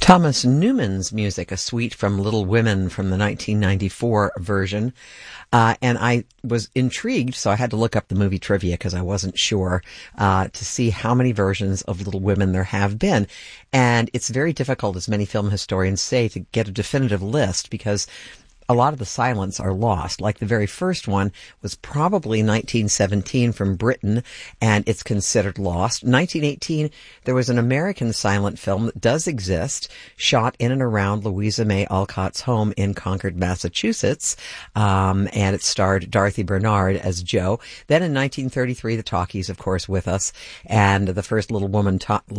Thomas Newman's music, a suite from Little Women from the 1994 version. And I was intrigued, so I had to look up the movie trivia because I wasn't sure to see how many versions of Little Women there have been. And it's very difficult, as many film historians say, to get a definitive list because a lot of the silents are lost. Like the very first one was probably 1917 from Britain, and it's considered lost. 1918, there was an American silent film that does exist, shot in and around Louisa May Alcott's home in Concord, Massachusetts, and it starred Dorothy Bernard as Jo. Then in 1933, the talkies, of course, with us, and the first Little Women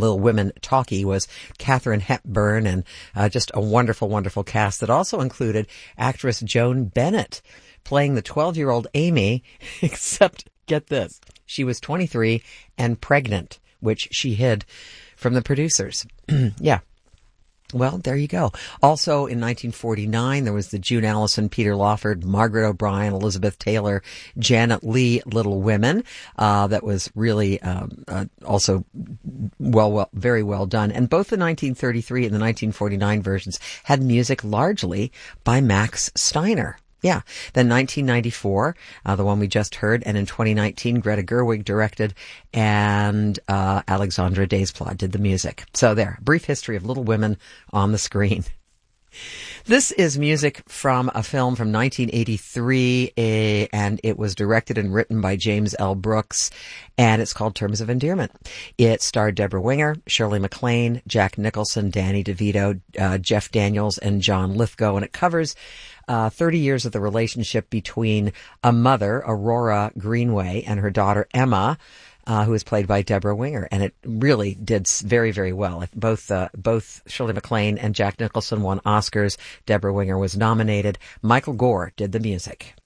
talkie was Katharine Hepburn, and just a wonderful, wonderful cast that also included actress Joan Bennett playing the 12-year-old Amy, except, get this, she was 23 and pregnant, which she hid from the producers. Yeah. Well, there you go. Also, in 1949, there was the June Allison, Peter Lawford, Margaret O'Brien, Elizabeth Taylor, Janet Leigh, Little Women. That was really also very well done. And both the 1933 and the 1949 versions had music largely by Max Steiner. Yeah. Then 1994, the one we just heard, and in 2019, Greta Gerwig directed, and Alexandra Desplat did the music. So there, brief history of Little Women on the screen. This is music from a film from 1983, and it was directed and written by James L. Brooks, and it's called Terms of Endearment. It starred Deborah Winger, Shirley MacLaine, Jack Nicholson, Danny DeVito, Jeff Daniels, and John Lithgow, and it covers 30 years of the relationship between a mother, Aurora Greenway, and her daughter, Emma, who is played by Deborah Winger. And it really did very, very well. Both Shirley MacLaine and Jack Nicholson won Oscars. Deborah Winger was nominated. Michael Gore did the music.